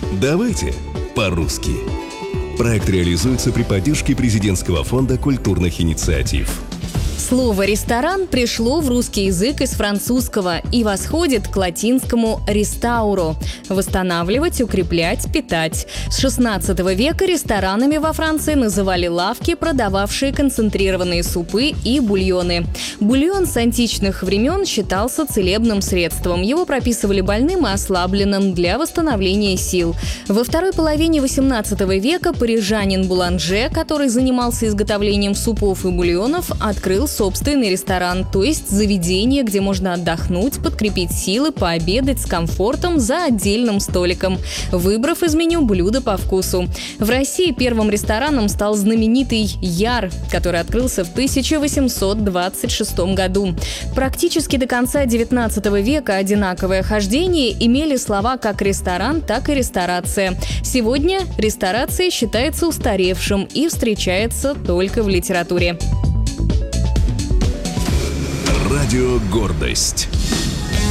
Давайте по-русски. Проект реализуется при поддержке Президентского фонда культурных инициатив. Слово «ресторан» пришло в русский язык из французского и восходит к латинскому «restauro» – восстанавливать, укреплять, питать. С XVI века ресторанами во Франции называли лавки, продававшие концентрированные супы и бульоны. Бульон с античных времен считался целебным средством. Его прописывали больным и ослабленным для восстановления сил. Во второй половине XVIII века парижанин Буланже, который занимался изготовлением супов и бульонов, открыл собственный ресторан, то есть заведение, где можно отдохнуть, подкрепить силы, пообедать с комфортом за отдельным столиком, выбрав из меню блюдо по вкусу. В России первым рестораном стал знаменитый Яр, который открылся в 1826 году. Практически до конца XIX века одинаковое хождение имели слова как ресторан, так и ресторация. Сегодня ресторация считается устаревшим и встречается только в литературе. Радио «Гордость».